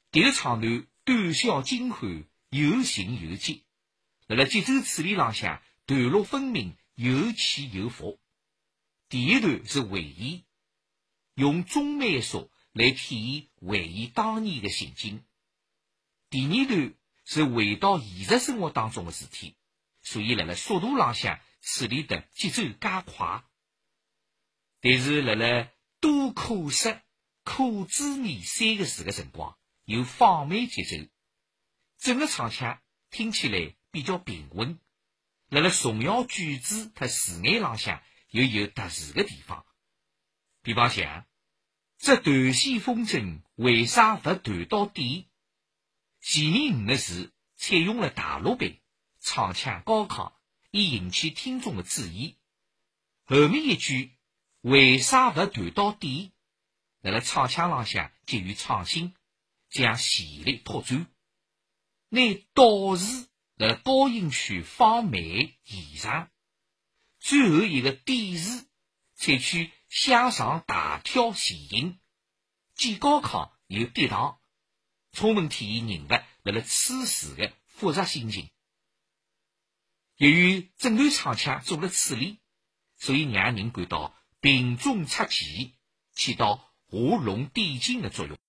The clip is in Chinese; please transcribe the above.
迭个唱段短小精悍，有情有节，辣辣节奏处理浪向段落分明，有起有伏。第一段是回忆，用中慢速来体现回忆当年的情景。第二段是回到现实生活当中的事体，所以辣辣速度浪向处理的节奏加快。但是辣辣多可失、可知你三个字的辰光，有放慢节奏，整个唱腔听起来比较平稳。辣辣重要句子和字眼浪向又有特殊的地方。比方像这断线风筝为啥不断到底？前面5个字采用了大陆版，唱腔高亢，以引起听众的注意。后面一句为啥不断到底？辣辣唱腔浪向给予创新，将旋律拓展。拿倒字辣辣高音区放慢延长，最后一个底字采取向上大跳前音，既高亢又跌宕，充分体现人物辣辣此时的复杂心情。由于整段唱腔做了处理，所以让人感到平中出奇，起到画龙点睛的作用。